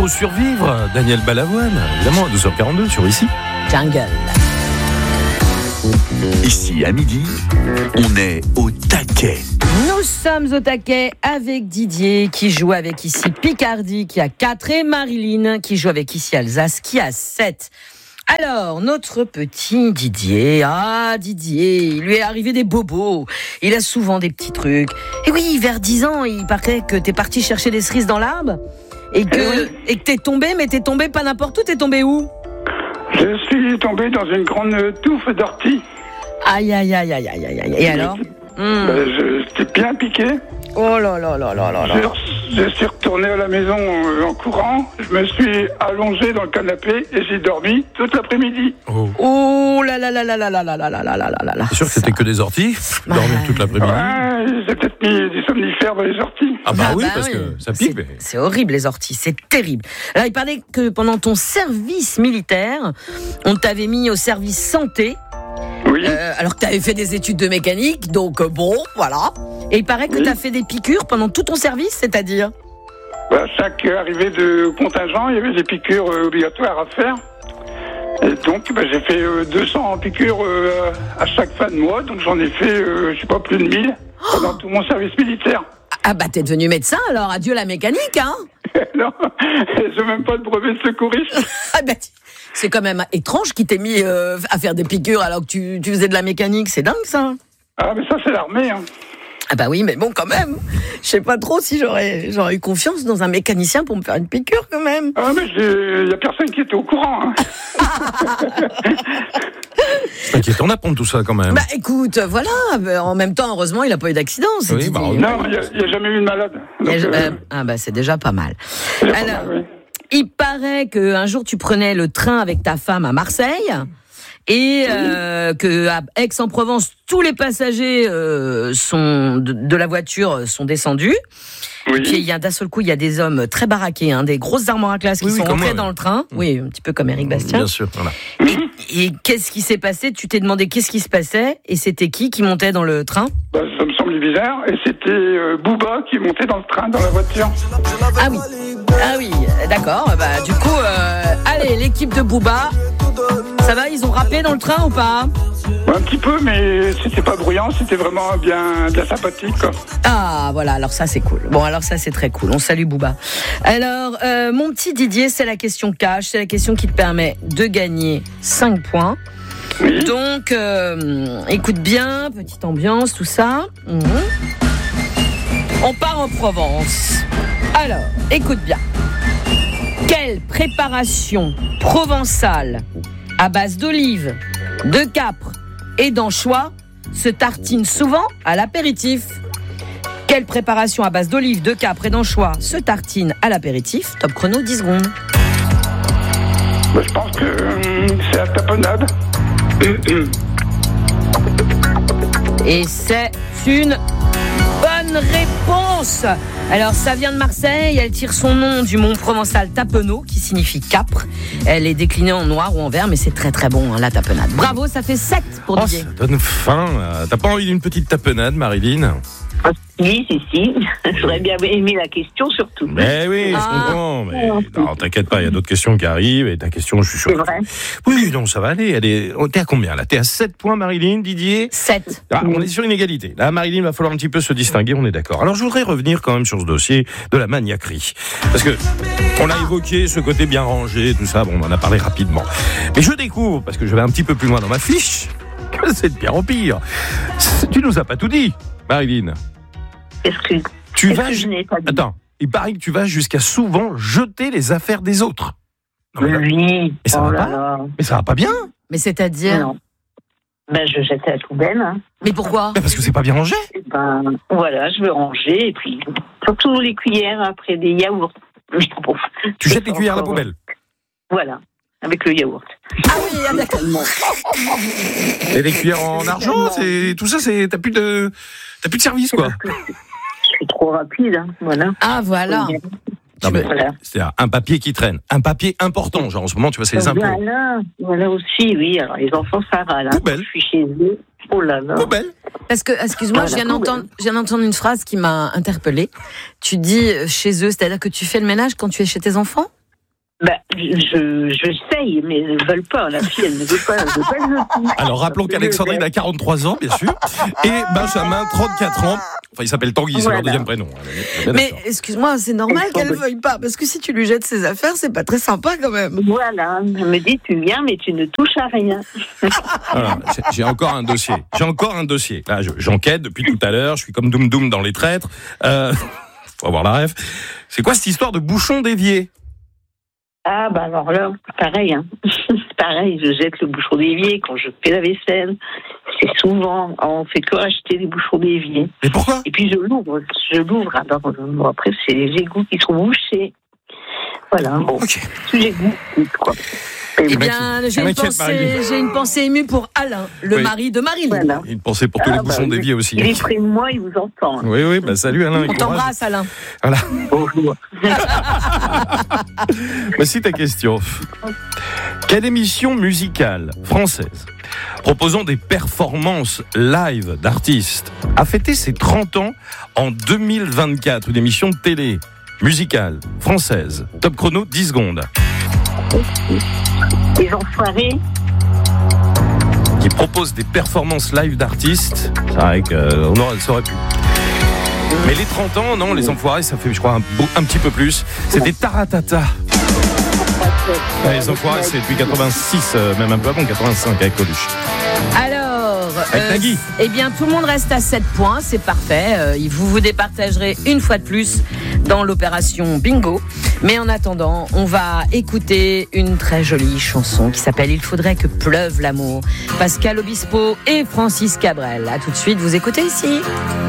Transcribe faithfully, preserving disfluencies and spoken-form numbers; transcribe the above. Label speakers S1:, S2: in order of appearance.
S1: faut survivre. Daniel Balavoine, évidemment, à douze heures quarante-deux sur Ici.
S2: Jungle.
S3: Ici, à midi, on est au taquet.
S2: Nous sommes au taquet avec Didier qui joue avec Ici Picardie qui a quatre et Marilyn qui joue avec Ici Alsace qui a sept. Alors, notre petit Didier, ah Didier, il lui est arrivé des bobos, il a souvent des petits trucs. Et oui, vers dix ans, il paraît que t'es parti chercher des cerises dans l'arbre et que, oui. et que t'es tombé, mais t'es tombé pas n'importe où, t'es tombé où ?
S4: Je suis tombé dans une grande touffe d'orties.
S2: Aïe, aïe, aïe, aïe, aïe, aïe, et alors ?
S4: Mmh. Ben, je, j'étais bien piqué.
S2: Oh là là là là là là.
S4: Je, je suis retourné à la maison euh, en courant. Je me suis allongé dans le canapé et j'ai dormi toute l'après-midi.
S2: Oh, oh là là là là là là là là là là là là là.
S1: C'est sûr que c'était que des orties. Dormir toute l'après-midi.
S4: Ouais, j'ai peut-être mis du somnifère dans les orties.
S1: Ah bah ah oui, bah
S2: oui,
S1: parce que ça pique.
S2: C'est,
S1: mais...
S2: c'est horrible les orties, c'est terrible. Alors il parlait que pendant ton service militaire, on t'avait mis au service santé.
S4: Oui.
S2: Euh, alors que tu avais fait des études de mécanique, donc euh, bon, voilà. Et il paraît que oui. tu as fait des piqûres pendant tout ton service, c'est-à-dire
S4: bah, chaque arrivée de contingent, il y avait des piqûres euh, obligatoires à faire. Et donc, bah, j'ai fait euh, deux cents piqûres euh, à chaque fin de mois, donc j'en ai fait, euh, je sais pas, plus de mille pendant oh tout mon service militaire.
S2: Ah bah t'es devenu médecin alors, adieu la mécanique, hein.
S4: Non, j'ai même pas de brevet de secouriste.
S2: Ah bah c'est quand même étrange qu'il t'ait mis euh, à faire des piqûres alors que tu, tu faisais de la mécanique, c'est dingue ça.
S4: Ah mais ça c'est l'armée, hein.
S2: Ah bah oui, mais bon quand même, je sais pas trop si j'aurais, j'aurais eu confiance dans un mécanicien pour me faire une piqûre quand même.
S4: Ah mais il y a personne qui était au courant, hein.
S1: C'est inquiétant d'apprendre tout ça quand même.
S2: Bah écoute, voilà, en même temps, heureusement, il n'a pas eu d'accident. C'est
S1: oui, bah,
S4: non, il n'y a, a jamais eu de malade. Donc,
S2: a,
S4: euh,
S2: euh, ah bah c'est déjà pas mal.
S4: Alors,
S2: pas mal, oui. Il paraît qu'un jour tu prenais le train avec ta femme à Marseille et euh, que à Aix-en-Provence tous les passagers euh, sont de, de la voiture sont descendus. Oui. Et puis il y a d'un seul coup il y a des hommes très baraqués, hein, des grosses armoires à glace qui oui, sont oui, rentrés moi, dans oui. le train. Oui, un petit peu comme Éric Bastien.
S1: Bien sûr. Voilà.
S2: Et, et qu'est-ce qui s'est passé ? Tu t'es demandé qu'est-ce qui se passait et c'était qui qui montait dans le train ?
S4: Bah, ça me semble bizarre. Et c'était euh, Booba qui montait dans le train, dans la voiture.
S2: Ah oui. Ah oui, d'accord. Bah du coup, euh, allez, l'équipe de Booba, ça va ? Ils ont rappé dans le train ou pas ?
S4: Un petit peu, mais c'était pas bruyant, c'était vraiment bien, bien sympathique, quoi.
S2: Ah, voilà, alors ça c'est cool. Bon, alors ça c'est très cool, on salue Booba. Alors, euh, mon petit Didier, c'est la question cash, c'est la question qui te permet de gagner cinq points.
S4: Oui.
S2: Donc, euh, écoute bien, petite ambiance, tout ça. Mmh. On part en Provence. Alors, écoute bien. Quelle préparation provençale à base d'olives, de capre et d'anchois se tartine souvent à l'apéritif? Quelle préparation à base d'olives, de capre et d'anchois se tartine à l'apéritif? Top chrono, dix secondes.
S4: Bah, je pense que euh, c'est la tapenade.
S2: Et c'est une bonne réponse. Alors ça vient de Marseille, elle tire son nom du mont provençal tapenot qui signifie capre. Elle est déclinée en noir ou en vert mais c'est très très bon hein, la tapenade. Bravo, ça fait sept pour
S1: oh,
S2: Didier.
S1: Ça donne faim. T'as pas envie d'une petite tapenade, Marilyn?
S5: Oui, si, si. J'aurais bien aimé la question, surtout.
S1: Mais oui, je
S2: Ah.
S1: comprends. Mais non, t'inquiète pas, il y a d'autres questions qui arrivent. Et ta question, je suis sûr.
S5: C'est vrai.
S1: Oui, non, ça va aller. Elle est... T'es à combien, là? T'es à sept points, Marilyn, Didier?
S2: sept.
S1: Ah, on est sur une égalité. Là, Marilyn, va falloir un petit peu se distinguer, on est d'accord. Alors, je voudrais revenir quand même sur ce dossier de la maniaquerie. Parce que on a évoqué ce côté bien rangé, tout ça. Bon, on en a parlé rapidement. Mais je découvre, parce que je vais un petit peu plus loin dans ma fiche, que c'est de pire en pire. Tu nous as pas tout dit, Marilyn.
S5: Est-ce que,
S1: tu
S5: est-ce
S1: vas
S5: que je n'ai pas dit?
S1: Attends, il paraît que tu vas jusqu'à souvent jeter les affaires des autres. Non, mais,
S5: oui.
S1: mais ça
S5: oh
S1: va
S5: là
S1: pas.
S5: là.
S1: Mais ça va pas bien.
S2: Mais c'est-à-dire
S5: Non. Ben, je jette à la poubelle. Hein.
S2: Mais pourquoi?
S1: Mais parce que c'est pas bien rangé.
S5: Ben, voilà, je veux ranger. Et puis, surtout les cuillères après des yaourts.
S1: Tu jettes les cuillères à la poubelle.
S5: Voilà, avec le yaourt.
S2: Ah oui, ah, d'accord.
S1: Et les cuillères en argent, c'est tout ça, c'est t'as plus de t'as plus de service quoi.
S5: Je suis trop rapide, hein. Voilà.
S2: Ah voilà.
S1: Non, mais
S5: Voilà.
S1: c'est un papier qui traîne, un papier important. Genre en ce moment, tu vois, c'est les impôts.
S5: Voilà, voilà aussi, oui. Alors les enfants, ça râle. Hein.
S1: Poubelle.
S5: Je suis chez eux. Oh là là.
S1: Poubelle.
S2: Parce que, excuse-moi,
S5: Ah,
S2: je viens
S5: la
S2: d'entendre, je viens d'entendre une phrase qui m'a interpellée. Tu dis euh, chez eux, c'est-à-dire que tu fais le ménage quand tu es chez tes enfants?
S5: Bah, je, je essaye, mais elles ne veulent pas. La fille, elle ne veut pas. Elle veut pas que je touche.
S1: Alors rappelons qu'Alexandrine a quarante-trois ans, bien sûr, et Benjamin, trente-quatre ans. Enfin, il s'appelle Tanguy, c'est
S5: Voilà.
S1: leur deuxième prénom.
S2: Mais excuse-moi, c'est normal
S5: Elle
S2: qu'elle
S5: semble-
S2: veuille pas, parce que si tu lui jettes ses affaires, c'est pas très sympa quand même.
S5: Voilà, elle me dit, tu viens, mais tu ne touches à rien.
S1: Voilà, j'ai- j'ai encore un dossier. J'ai encore un dossier. Là, je- j'enquête depuis tout à l'heure. Je suis comme Doum Doum dans Les Traîtres. Euh, faut avoir la ref. C'est quoi cette histoire de bouchon d'évier?
S5: Ah, bah alors là, pareil. Hein. pareil, je jette le bouchon d'évier quand je fais la vaisselle. C'est souvent, on fait que acheter des bouchons d'évier.
S1: Et pourquoi?
S5: Et puis je l'ouvre, je l'ouvre. Alors bon, après, c'est les égouts qui sont bouchés. Voilà, bon,
S1: Ok.
S5: tous les égouts, quoi. Et
S2: Eh
S5: bon,
S2: bien, j'ai
S1: ça
S2: une,
S1: m'inquiète, Marie.
S2: pensée, j'ai une pensée émue pour Alain, le
S1: Oui.
S2: mari de Marilyn.
S5: voilà.
S1: Une pensée pour tous les
S5: Ah, bah,
S1: bouchons d'évier aussi.
S5: Il est près de moi, il vous entend.
S1: Oui, oui, bah salut Alain. et
S2: On
S1: courage.
S2: t'embrasse, Alain.
S1: Voilà.
S5: Bonjour.
S1: Voici ta question. Quelle émission musicale française proposant des performances live d'artistes a fêté ses trente ans en deux mille vingt-quatre? Une émission de télé musicale française. Top chrono, dix secondes.
S5: Les enfoirés.
S1: Qui propose des performances live d'artistes. C'est vrai qu'on aurait, ça aurait pu. Mais les trente ans, non, les enfoirés, ça fait, je crois, un, beau- un petit peu plus. C'était Taratata. Ouais, les enfoirés, c'est depuis quatre-vingt-six, euh, même un peu avant, quatre-vingt-cinq avec Coluche.
S2: Alors,
S1: Avec Nagui.
S2: eh bien, tout le monde reste à sept points, c'est parfait. Euh, vous vous départagerez une fois de plus dans l'opération Bingo. Mais en attendant, on va écouter une très jolie chanson qui s'appelle Il faudrait que pleuve l'amour. Pascal Obispo et Francis Cabrel. À tout de suite, vous écoutez ici.